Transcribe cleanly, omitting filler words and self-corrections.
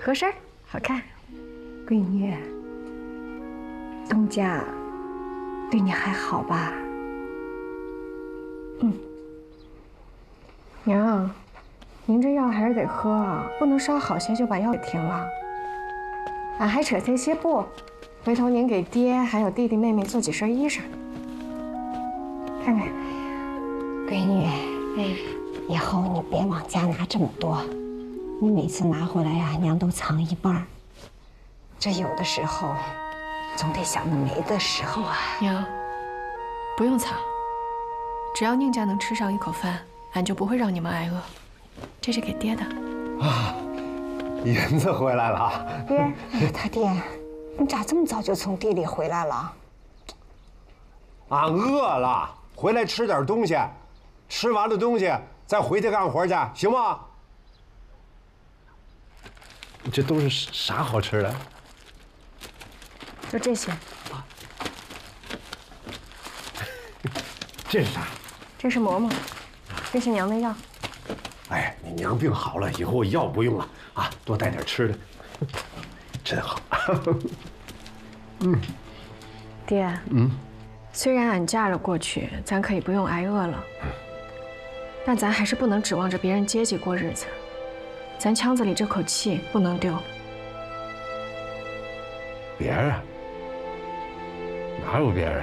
合身，好看。 闺女，东家对你还好吧？ 娘，您这药还是得喝啊，不能稍好些就把药给停了。俺还扯这些布，回头您给爹还有弟弟妹妹做几身衣裳。看看， 闺女，以后你别往家拿这么多，你每次拿回来呀，娘都藏一半儿。这有的时候，总得想那没的时候啊。 娘，不用藏，只要宁家能吃上一口饭，俺就不会让你们挨饿。这是给爹的。 啊，银子回来了。 爹，哎呀，他爹，你咋这么早就从地里回来了？ 俺饿了，回来吃点东西，吃完了东西再回去干活去，行吗？这都是啥好吃的？ 就这些。 这是啥？ 这是馍馍，这是娘的药。 哎，你娘病好了以后药不用了啊，多带点吃的，真好。 爹，虽然俺嫁了过去，咱可以不用挨饿了，但咱还是不能指望着别人接济过日子，咱腔子里这口气不能丢。 别人？哪有别人？